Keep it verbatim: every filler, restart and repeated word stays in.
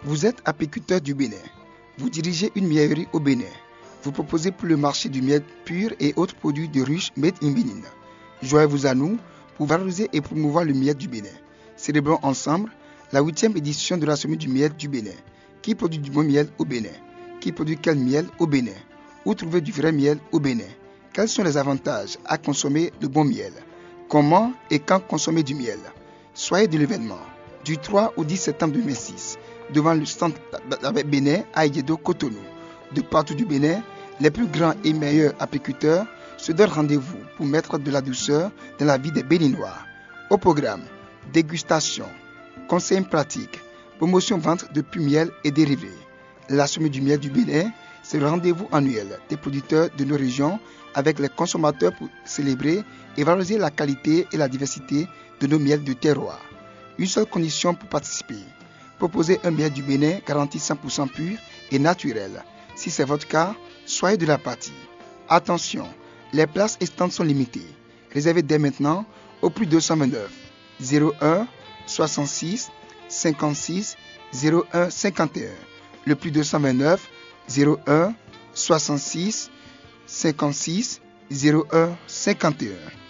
Vous êtes apiculteur du Bénin. Vous dirigez une miellerie au Bénin. Vous proposez pour le marché du miel pur et autres produits de ruche made in Bénin. Joignez-vous à nous pour valoriser et promouvoir le miel du Bénin. Célébrons ensemble la huitième édition de la Semaine du miel du Bénin. Qui produit du bon miel au Bénin? Qui produit quel miel au Bénin? Où trouver du vrai miel au Bénin? Quels sont les avantages à consommer de bon miel? Comment et quand consommer du miel? Soyez de l'événement du trois au dix septembre deux mille six devant le stand Bénin à Aïedo Cotonou. De partout du Bénin, les plus grands et meilleurs apiculteurs se donnent rendez-vous pour mettre de la douceur dans la vie des Béninois. Au programme, dégustation, conseils pratiques, promotion-vente de pur miel et dérivés. La Semaine du miel du Bénin, c'est le rendez-vous annuel des producteurs de nos régions avec les consommateurs pour célébrer et valoriser la qualité et la diversité de nos miels de terroir. Une seule condition pour participer: proposer un miel du Bénin garanti cent pour cent pur et naturel. Si c'est votre cas, soyez de la partie. Attention, les places et stands sont limitées. Réservez dès maintenant au plus deux cent vingt-neuf zéro un soixante-six cinquante-six zéro un cinquante et un. Le plus deux cent vingt-neuf zéro un soixante-six cinquante-six zéro un cinquante et un.